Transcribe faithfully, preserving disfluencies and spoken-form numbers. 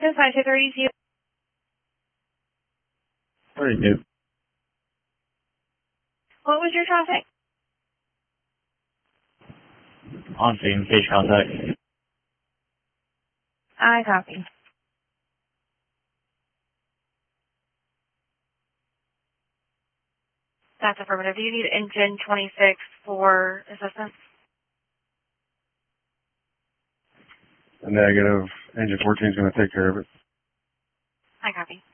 This is five two three zero. thirty-two. What was your traffic? On scene, page contact. I copy. That's affirmative. Do you need engine twenty-six for assistance? The negative. Engine fourteen is going to take care of it. I copy.